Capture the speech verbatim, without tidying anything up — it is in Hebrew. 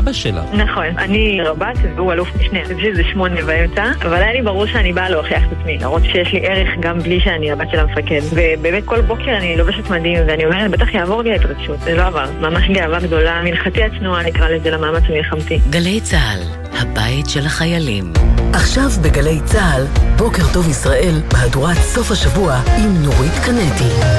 אבא שלה. נכון, אני רבת והוא אלוף משנה, זה שמונה באמצע, אבל היה לי ברור שאני באה להוכיח את עצמי, להראות שיש לי ערך גם בלי שאני הבת של המפקד. ובאמת כל בוקר אני לובשת מדהים, ואני אומרת, בטח יעבור לי ההתרגשות, זה לא עבר. ממש גאווה גדולה, מלחתי הצנועה נקרא לזה למאמץ המלחמתי. גלי צהל, הבית של החיילים. עכשיו בגלי צהל, בוקר טוב ישראל, מהדורת סוף השבוע עם נורית קנטי.